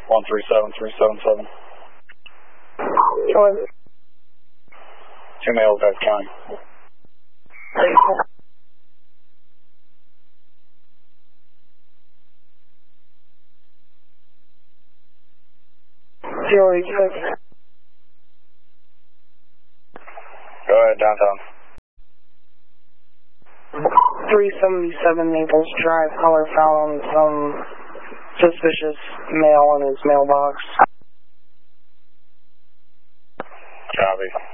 137377. Go ahead. 2 males, Dade County. Joey, Go ahead, downtown. 377 Naples Drive, caller found some suspicious mail in his mailbox. Copy.